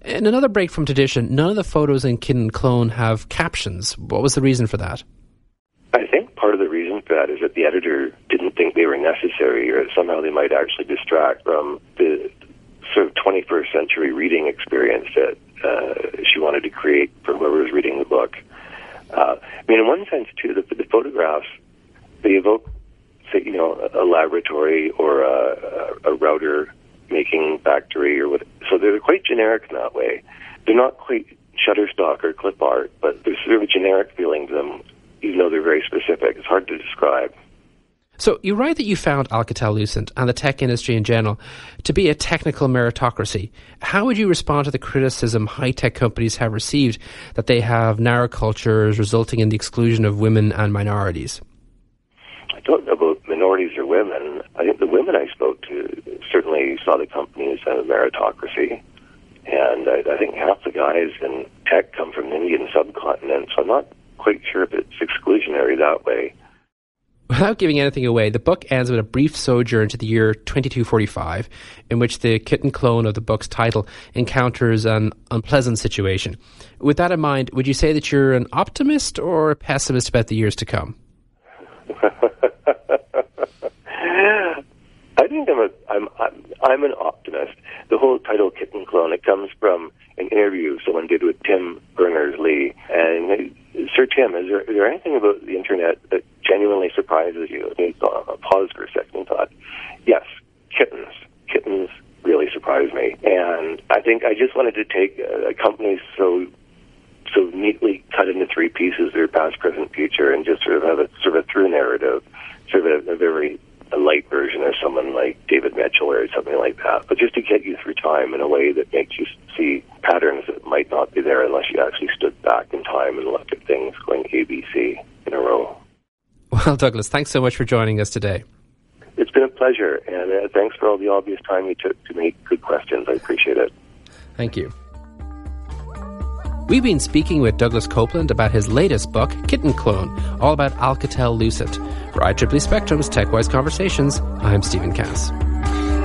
In another break from tradition, none of the photos in Kitten Clone have captions. What was the reason for that? I think part of the reason for that is that the editor didn't think they were necessary, or somehow they might actually distract from the sort of 21st century reading experience that she wanted to create for whoever was reading the book. I mean, in one sense, too, the photographs, they evoke, say, a laboratory or a router making factory, or what. So they're quite generic in that way. They're not quite Shutterstock or clip art, but there's sort of a generic feeling to them, even though they're very specific. It's hard to describe. So you write that you found Alcatel-Lucent and the tech industry in general to be a technical meritocracy. How would you respond to the criticism high-tech companies have received that they have narrow cultures resulting in the exclusion of women and minorities? I don't know about minorities or women. I think the women I spoke to certainly saw the company as a meritocracy. And I think half the guys in tech come from the Indian subcontinent, so I'm not quite sure if it's exclusionary that way. Without giving anything away, the book ends with a brief sojourn to the year 2245, in which the Kitten Clone of the book's title encounters an unpleasant situation. With that in mind, would you say that you're an optimist or a pessimist about the years to come? I think I'm an optimist. The whole title Kitten Clone, it comes from an interview someone did with Tim Berners-Lee. And Sir Tim, is there anything about the internet that genuinely surprises you? And he paused for a second and thought, yes, kittens. Kittens really surprise me. And I think I just wanted to take a company so neatly cut into three pieces, their past, present, future, and just sort of have a through narrative, sort of a very light version of someone like David Mitchell or something like that, but just to get you through time in a way that makes you see patterns that might not be there unless you actually stood back in time and looked at things going ABC in a row. Well, Douglas, thanks so much for joining us today. It's been a pleasure, and thanks for all the obvious time you took to make good questions. I appreciate it. Thank you. We've been speaking with Douglas Copeland about his latest book, Kitten Clone, all about Alcatel-Lucent. For IEEE Spectrum's TechWise Conversations, I'm Stephen Cass.